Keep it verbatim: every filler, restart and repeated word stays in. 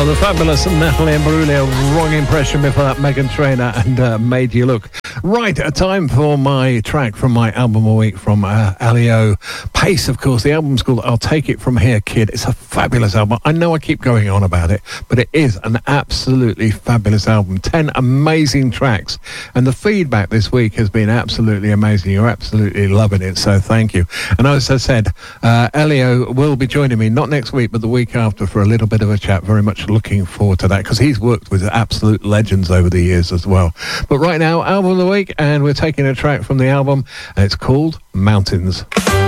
Oh, the fabulous Natalie Imbruglia. Wrong impression before that, Meghan Trainor and uh, Made You Look. Right, a time for my track from my album a week from uh, Elio Pace, of course. The album's called I'll Take It From Here, Kid. It's a fabulous album. I know I keep going on about it, but it is an absolutely fabulous album. Ten amazing tracks. And the feedback this week has been absolutely amazing. You're absolutely loving it, so thank you. And as I said, uh, Elio will be joining me, not next week, but the week after for a little bit of a chat. Very much looking forward to that because he's worked with absolute legends over the years as well. But right now, album of the week, and we're taking a track from the album, and it's called Mountains.